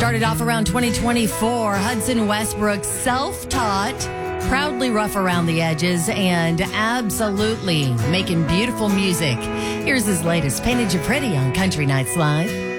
Started off around 2024, Hudson Westbrook, self-taught, proudly rough around the edges, and absolutely making beautiful music. Here's his latest, Painted You Pretty on Country Nights Live.